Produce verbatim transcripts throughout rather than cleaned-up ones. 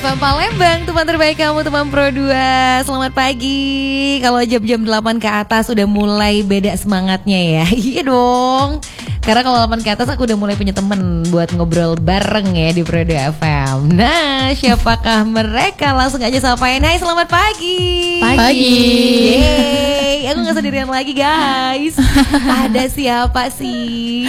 M Palembang, teman terbaik kamu, teman Pro dua. Selamat pagi. Kalau jam-jam delapan ke atas udah mulai beda semangatnya ya. Iya dong. Karena kalau delapan ke atas aku udah mulai punya temen buat ngobrol bareng ya di Pro dua F M. Nah, siapakah mereka? Langsung aja sapain. Hai, selamat pagi. Pagi. Yeay, aku gak sendirian lagi guys. Ada siapa sih?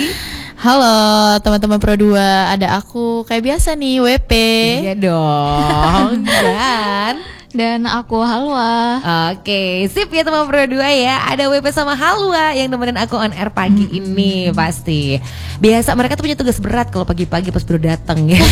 Halo teman-teman Pro dua, ada aku kayak biasa nih, W P. Iya dong. Dan Dan aku Halwa. Oke, sip ya teman Pro dua ya. Ada W P sama Halwa yang nemenin aku on air pagi hmm. ini pasti. Biasa mereka tuh punya tugas berat kalau pagi-pagi pas baru datang ya.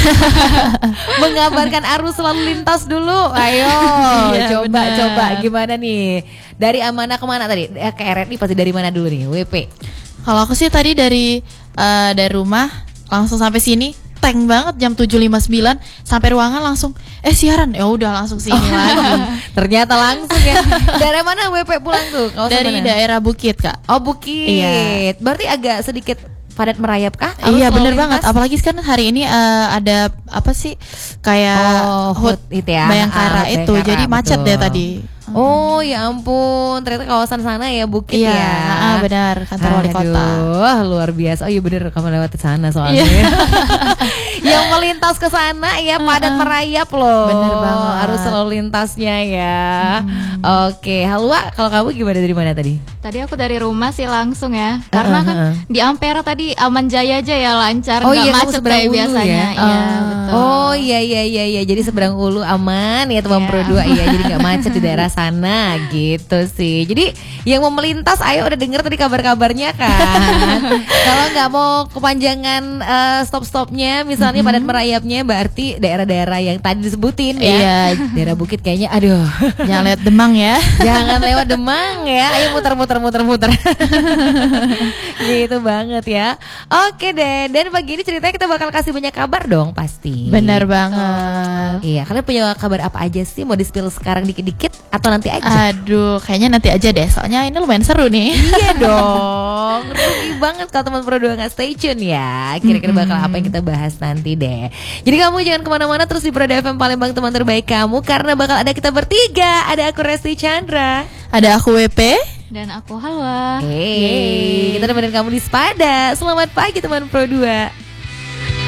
Mengabarkan arus lalu lintas dulu. Ayo, ya, coba benar. coba gimana nih? Dari Amanah kemana tadi? Eh, ke R R I pasti dari mana dulu nih, W P? Kalau aku sih tadi dari uh, dari rumah langsung sampai sini, tank banget jam tujuh lima puluh sembilan, sampai ruangan langsung eh siaran, ya udah langsung sini oh, lagi. Ternyata langsung ya. Dari mana W P pulang tuh? Kawasan Dari mana? daerah Bukit, Kak. Oh, Bukit. Iya. Berarti agak sedikit padat merayap kah? Iya bener banget. Apalagi kan hari ini uh, ada apa sih kayak oh, hut itu ya, Bayangkara ah, itu, Bayangkara, jadi macet betul. deh tadi. Oh ya ampun, ternyata kawasan sana ya Bukit iya, ya. Iya benar, kantor wali kota. Wah luar biasa. Oh iya bener, kamu lewat ke sana soalnya. Iya. Yang melintas ke sana ya padat uh-uh. merayap loh. Bener banget. Arus lalu lintasnya ya. Hmm. Oke, Halwa, kalau kamu gimana, dari mana tadi? Tadi aku dari rumah sih langsung ya. Karena uh-huh. kan di Ampera tadi Aman Jaya aja ya, lancar, oh, nggak iya, macet kayak biasanya. Ya? Iya, uh. betul. Oh iya iya iya iya. Jadi seberang Ulu aman ya teman yeah. Pro dua ya. Jadi nggak macet di daerah sana gitu sih. Jadi yang mau melintas, ayo udah denger tadi kabar-kabarnya kan. Kalau nggak mau kepanjangan uh, stop-stopnya, misalnya mm-hmm. padat merayapnya, berarti daerah-daerah yang tadi disebutin ya. Iya. Daerah Bukit kayaknya, aduh. Jangan lewat Demang ya. Jangan lewat Demang ya. Ayo muter-muter-muter-muter. Gitu banget ya. Oke deh. Dan pagi ini ceritanya kita bakal kasih banyak kabar dong pasti. Benar banget. Iya, kalian punya kabar apa aja sih? Mau di-spill sekarang dikit-dikit atau nanti aja? Aduh, kayaknya nanti aja deh. Soalnya ini lumayan seru nih. Iya dong. Rugi banget kalau teman Pro dua nggak stay tune ya. Kira-kira bakal apa yang kita bahas nanti deh. Jadi kamu jangan kemana-mana, terus di Pro dua F M Palembang, teman terbaik kamu. Karena bakal ada kita bertiga. Ada aku Resti Chandra. Ada aku W P. Dan aku Halwa. Hey, kita nemenin kamu di Spada. Selamat pagi teman Pro dua.